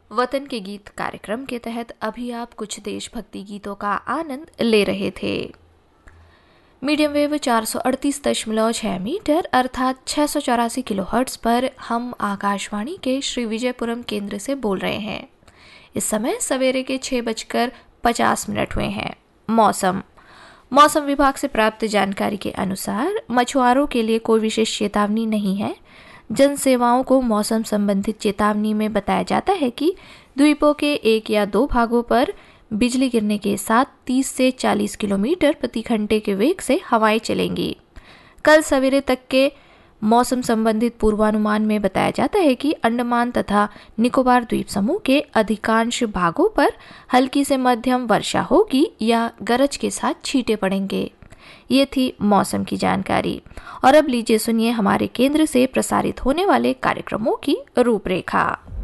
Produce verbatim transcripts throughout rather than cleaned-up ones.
वतन के गीत कार्यक्रम के तहत अभी आप कुछ देशभक्ति गीतों का आनंद ले रहे थे। मीडियम वेव चार सौ अड़तीस दशमलव छह मीटर अर्थात छह सौ चौरासी किलोहर्ट्ज पर हम आकाशवाणी के श्री विजयपुरम केंद्र से बोल रहे हैं। इस समय सवेरे के छह बजकर पचास मिनट हुए हैं। मौसम मौसम विभाग से प्राप्त जानकारी के अनुसार मछुआरों के लिए कोई विशेष चेतावनी नहीं है। जन सेवाओं को मौसम संबंधित चेतावनी में बताया जाता है कि द्वीपों के एक या दो भागों पर बिजली गिरने के साथ तीस से चालीस किलोमीटर प्रति घंटे के वेग से हवाएं चलेंगी। कल सवेरे तक के मौसम संबंधित पूर्वानुमान में बताया जाता है कि अंडमान तथा निकोबार द्वीप समूह के अधिकांश भागों पर हल्की से मध्यम वर्षा होगी या गरज के साथ छींटे पड़ेंगे। ये थी मौसम की जानकारी। और अब लीजिए सुनिए हमारे केंद्र से प्रसारित होने वाले कार्यक्रमों की रूपरेखा।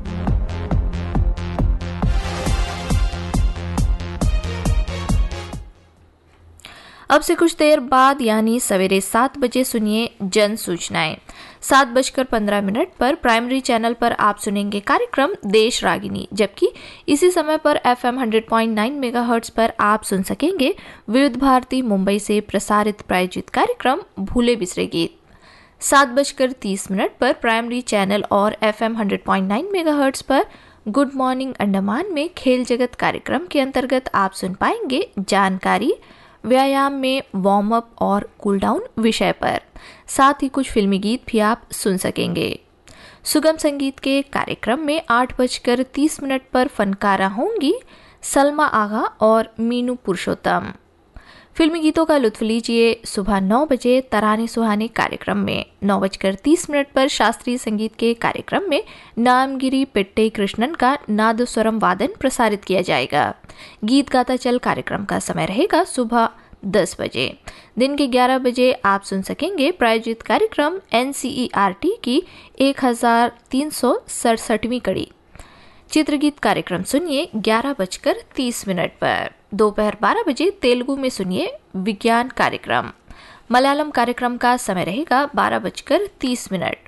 अब से कुछ देर बाद यानी सवेरे सात बजे सुनिए जन सूचनाएं। सात बजकर पंद्रह मिनट पर प्राइमरी चैनल पर आप सुनेंगे कार्यक्रम देश रागिनी, जबकि इसी समय पर F am hundred point nine megahertz पर आप सुन सकेंगे विविध भारती मुंबई से प्रसारित प्रायोजित कार्यक्रम भूले बिसरे गीत। सात बजकर तीस मिनट पर प्राइमरी चैनल और F am hundred point nine megahertz पर गुड मॉर्निंग अंडमान में खेल जगत कार्यक्रम के अंतर्गत आप सुन पाएंगे जानकारी व्यायाम में वार्म अप और कूल डाउन विषय पर। साथ ही कुछ फिल्मी गीत भी आप सुन सकेंगे। सुगम संगीत के कार्यक्रम में आठ बजकर तीस मिनट पर फनकारा होंगी सलमा आगा और मीनू पुरुषोत्तम। फिल्मी गीतों का लुत्फ लीजिए सुबह नौ बजे तराने सुहाने कार्यक्रम में। नौ बजकर तीस मिनट पर शास्त्रीय संगीत के कार्यक्रम में नामगिरी पिट्टे कृष्णन का नादस्वरम वादन प्रसारित किया जाएगा। गीत गाता चल कार्यक्रम का समय रहेगा सुबह दस बजे। दिन के ग्यारह बजे आप सुन सकेंगे प्रायोजित कार्यक्रम N C E R T की एक हजार तीन सौ सड़सठवीं कड़ी। चित्रगीत कार्यक्रम सुनिए ग्यारह बजकर तीस मिनट पर। दोपहर बारह बजे तेलुगु में सुनिए विज्ञान कार्यक्रम। मलयालम कार्यक्रम का समय रहेगा बारह बजकर तीस मिनट।